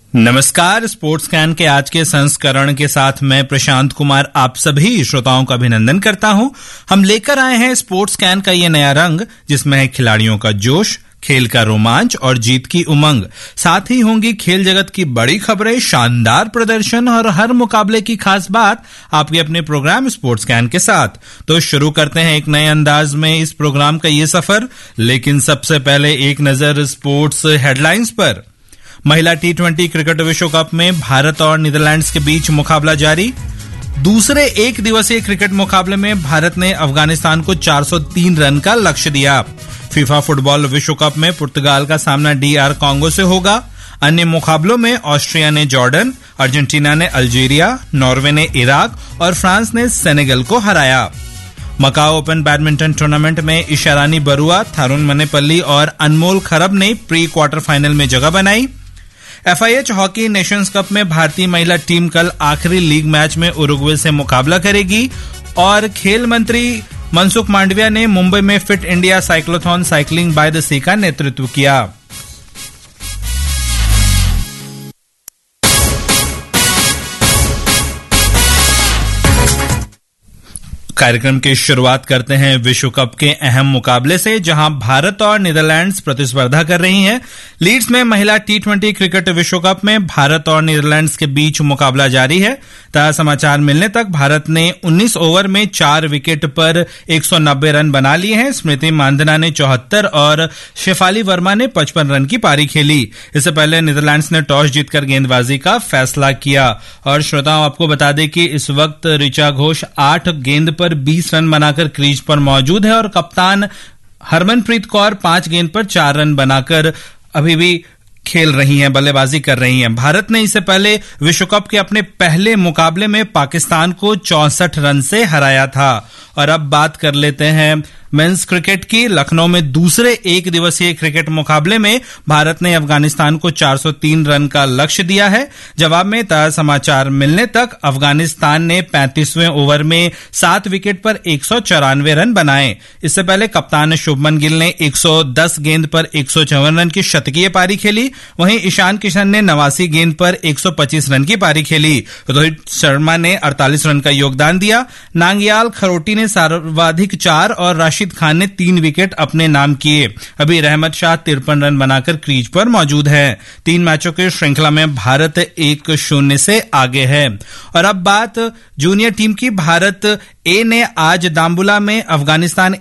नमस्कार। Sports can के आज के संस्करण के साथ मैं प्रशांत कुमार आप सभी श्रोताओं का अभिनंदन करता हूं। हम लेकर आए हैं स्पोर्ट्स कैन का ये नया रंग, जिसमें है खिलाड़ियों का जोश, खेल का रोमांच और जीत की उमंग। साथ ही होंगी खेल जगत की बड़ी खबरें, शानदार प्रदर्शन और हर मुकाबले की खास बात आपके अपने प्रोग्राम स्पोर्ट्स कैन के साथ। तो शुरू करते हैं एक नए अंदाज में इस प्रोग्राम का ये सफर। लेकिन सबसे पहले एक नजर स्पोर्ट्स हेडलाइंस पर। महिला T20 क्रिकेट विश्व कप में भारत और नीदरलैंड्स के बीच मुकाबला जारी। दूसरे एक दिवसीय क्रिकेट मुकाबले में भारत ने अफगानिस्तान को 403 रन का लक्ष्य दिया। फीफा फुटबॉल विश्व कप में पुर्तगाल का सामना DR कांगो से होगा। अन्य मुकाबलों में ऑस्ट्रिया ने जॉर्डन, अर्जेंटीना ने अल्जीरिया, नॉर्वे ने इराक और फ्रांस ने सेनेगल को हराया। मकाओ ओपन बैडमिंटन टूर्नामेंट में ईशा रानी बरुआ, थारुन मनेपल्ली और अनमोल खरब ने प्री क्वार्टर फाइनल में जगह बनाई। FIH हॉकी नेशंस कप में भारतीय महिला टीम कल आखिरी लीग मैच में उरुग्वे से मुकाबला करेगी। और खेल मंत्री मनसुख मांडविया ने मुंबई में fit India cyclothon cycling by the सी का नेतृत्व किया। कार्यक्रम की शुरुआत करते हैं विश्व कप के अहम मुकाबले से, जहां भारत और नीदरलैंड्स प्रतिस्पर्धा कर रही हैं। लीड्स में महिला T20 क्रिकेट विश्व कप में भारत और नीदरलैंड्स के बीच मुकाबला जारी है। ताजा समाचार मिलने तक भारत ने 19 ओवर में 4 विकेट पर 190 रन बना लिए हैं। स्मृति मांधना ने 74 और शेफाली वर्मा ने 55 रन की पारी खेली। इससे पहले नीदरलैंड्स ने टॉस जीतकर गेंदबाजी का फैसला किया। और श्रोताओं, आपको बता दें कि इस वक्त ऋचा घोष 8 गेंद पर 20 रन बनाकर क्रीज पर मौजूद है और कप्तान हरमनप्रीत कौर 5 गेंद पर 4 रन बनाकर अभी भी खेल रही हैं, बल्लेबाजी कर रही हैं। भारत ने इससे पहले विश्व कप के अपने पहले मुकाबले में पाकिस्तान को 64 रन से हराया था। और अब बात कर लेते हैं मेंस क्रिकेट की। लखनऊ में दूसरे एक दिवसीय क्रिकेट मुकाबले में भारत ने अफगानिस्तान को 403 रन का लक्ष्य दिया है। जवाब में ताजा समाचार मिलने तक अफगानिस्तान ने 35वें ओवर में 7 विकेट पर 194 रन बनाए। इससे पहले कप्तान शुभमन गिल ने 110 गेंद पर 154 रन की शतकीय पारी खेली। वहीं ईशान किशन ने 89 गेंद पर 125 रन की पारी खेली। रोहित शर्मा ने 48 रन का योगदान दिया। नांगियाल खरोटी ने सर्वाधिक 4 और राशिद खान ने 3 विकेट अपने नाम किए। अभी रहमत शाह 53 रन बनाकर क्रीज पर मौजूद है। 3 मैचों की श्रृंखला में भारत 1-0 से आगे है। और अब बात जूनियर टीम की। भारत ए ने आज दाम्बुला में अफगानिस्तान